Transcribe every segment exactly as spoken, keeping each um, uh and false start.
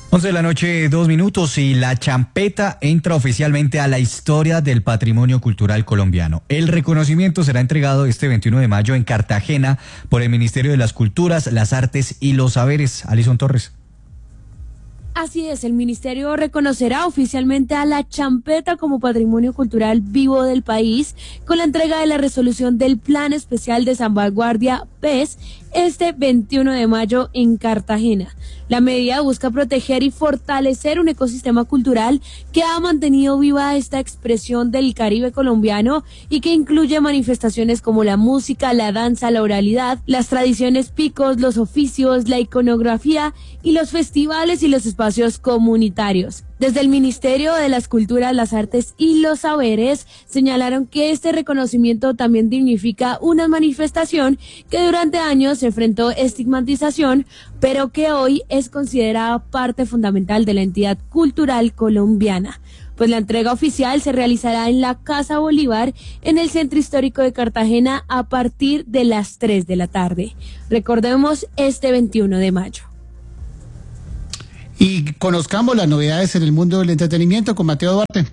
once de la noche, dos minutos, y la champeta entra oficialmente a la historia del patrimonio cultural colombiano. El reconocimiento será entregado este veintiuno de mayo en Cartagena por el Ministerio de las Culturas, las Artes y los Saberes. Alison Torres. Así es, el ministerio reconocerá oficialmente a la champeta como patrimonio cultural vivo del país con la entrega de la resolución del Plan Especial de Salvaguardia P E S este veintiuno de mayo en Cartagena. La medida busca proteger y fortalecer un ecosistema cultural que ha mantenido viva esta expresión del Caribe colombiano y que incluye manifestaciones como la música, la danza, la oralidad, las tradiciones picos, los oficios, la iconografía y los festivales y los espacios comunitarios. Desde el Ministerio de las Culturas, las Artes y los Saberes señalaron que este reconocimiento también dignifica una manifestación que durante años se enfrentó estigmatización, pero que hoy es considerada parte fundamental de la entidad cultural colombiana. Pues la entrega oficial se realizará en la Casa Bolívar, en el Centro Histórico de Cartagena, a partir de las tres de la tarde. Recordemos, este veintiuno de mayo. Y conozcamos las novedades en el mundo del entretenimiento con Mateo Duarte.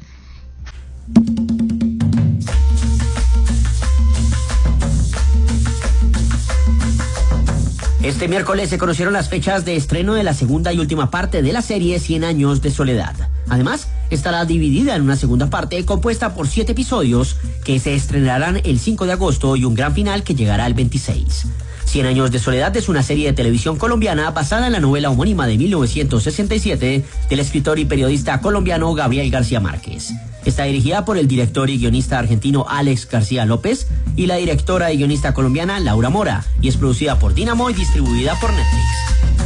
Este miércoles se conocieron las fechas de estreno de la segunda y última parte de la serie Cien Años de Soledad. Además, estará dividida en una segunda parte compuesta por siete episodios que se estrenarán el cinco de agosto y un gran final que llegará el veintiséis. Cien Años de Soledad es una serie de televisión colombiana basada en la novela homónima de mil novecientos sesenta y siete del escritor y periodista colombiano Gabriel García Márquez. Está dirigida por el director y guionista argentino Alex García López y la directora y guionista colombiana Laura Mora, y es producida por Dynamo y distribuida por Netflix.